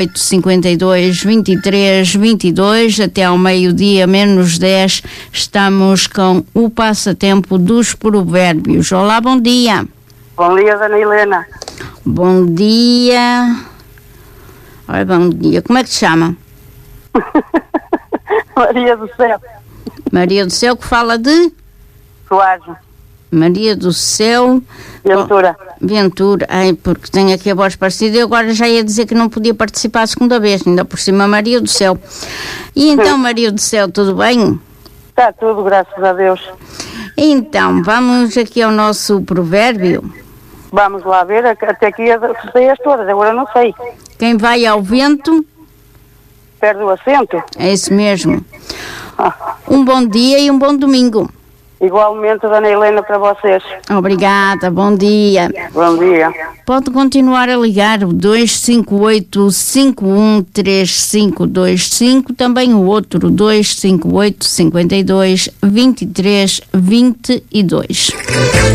52 23 22 até ao meio-dia menos 10 estamos com o passatempo dos provérbios. Olá, bom dia. Bom dia, Dona Helena. Bom dia. Olha, bom dia. Como é que te chama? Maria do Céu. Maria do Céu, que fala de? Soares. Maria do Céu Ventura. Ventura. Ai, porque tenho aqui a voz parecida. Eu agora já ia dizer que não podia participar a segunda vez, ainda por cima Maria do Céu. E então, Maria do Céu, tudo bem? Está tudo, graças a Deus. Então, vamos aqui ao nosso provérbio. Vamos lá ver, até aqui sei as todas, agora não sei. Quem vai ao vento, Perde o assento? é isso mesmo. Um bom dia e um bom domingo. Igualmente, Dona Helena, para vocês. Obrigada, bom dia. Bom dia. Pode continuar a ligar o 258-513525, também o outro 258-52-2322.